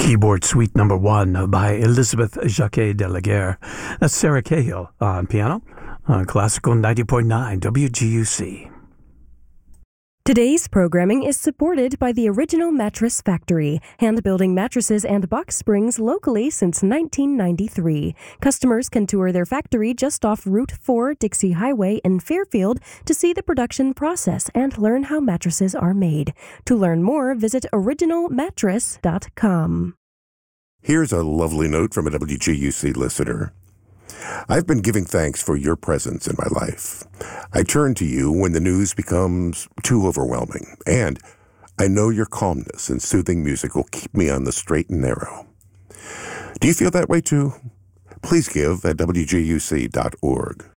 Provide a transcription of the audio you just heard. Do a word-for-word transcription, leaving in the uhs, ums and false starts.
Keyboard Suite Number One by Elizabeth Jacquet de la Guerre. That's Sarah Cahill on piano on Classical ninety point nine W G U C. Today's programming is supported by the Original Mattress Factory, hand-building mattresses and box springs locally since nineteen ninety-three. Customers can tour their factory just off Route four Dixie Highway in Fairfield to see the production process and learn how mattresses are made. To learn more, visit original mattress dot com. Here's a lovely note from a W G U C listener. I've been giving thanks for your presence in my life. I turn to you when the news becomes too overwhelming, and I know your calmness and soothing music will keep me on the straight and narrow. Do you feel that way too? Please give at W G U C dot org.